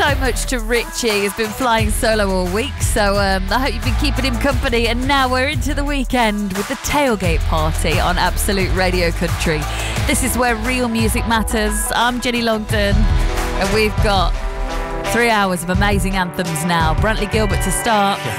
so much to Richie. He's been flying solo all week, so I hope you've been keeping him company. And now we're into the weekend with the Tailgate Party on Absolute Radio Country. This is where real music matters. I'm Jenny Longton, and we've got 3 hours of amazing anthems now. Brantley Gilbert to start.